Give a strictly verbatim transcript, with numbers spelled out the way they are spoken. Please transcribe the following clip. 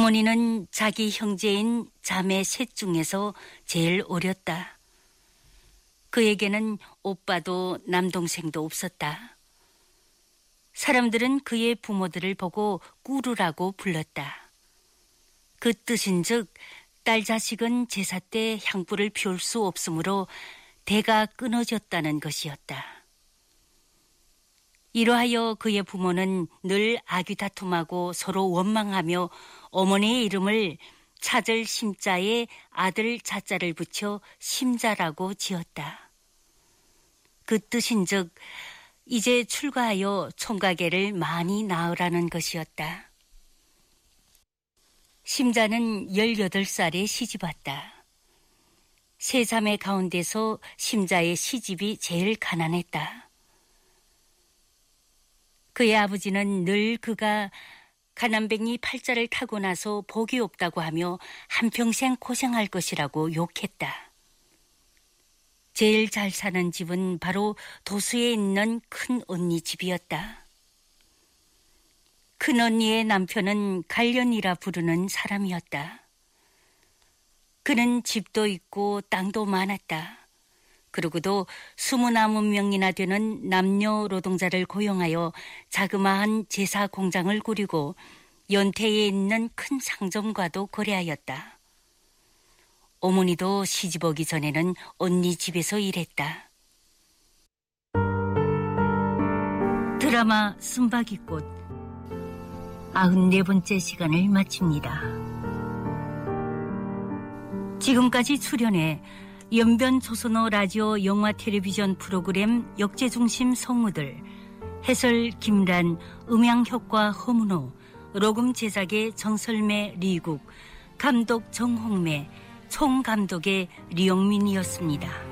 어머니는 자기 형제인 자매 셋 중에서 제일 어렸다. 그에게는 오빠도 남동생도 없었다. 사람들은 그의 부모들을 보고 꾸루라고 불렀다. 그 뜻인즉 딸 자식은 제사 때 향불을 피울 수 없으므로 대가 끊어졌다는 것이었다. 이러하여 그의 부모는 늘 아귀다툼하고 서로 원망하며 어머니의 이름을 찾을 심자에 아들 자자를 붙여 심자라고 지었다. 그 뜻인즉 이제 출가하여 총가계를 많이 낳으라는 것이었다. 심자는 열여덟 살에 시집왔다. 세 자매 가운데서 심자의 시집이 제일 가난했다. 그의 아버지는 늘 그가 가난뱅이 팔자를 타고 나서 복이 없다고 하며 한평생 고생할 것이라고 욕했다. 제일 잘 사는 집은 바로 도수에 있는 큰 언니 집이었다. 큰 언니의 남편은 갈련이라 부르는 사람이었다. 그는 집도 있고 땅도 많았다. 그러고도 스물아홉 명이나 되는 남녀 노동자를 고용하여 자그마한 제사 공장을 꾸리고 연태에 있는 큰 상점과도 거래하였다. 어머니도 시집 오기 전에는 언니 집에서 일했다. 드라마 쓴바귀꽃 아흔네 번째 시간을 마칩니다. 지금까지 출연해 연변 조선어 라디오 영화 텔레비전 프로그램 역제중심 성우들, 해설 김란, 음향 효과 허문호, 녹음 제작의 정설매 리국, 감독 정홍매, 총감독의 리영민이었습니다.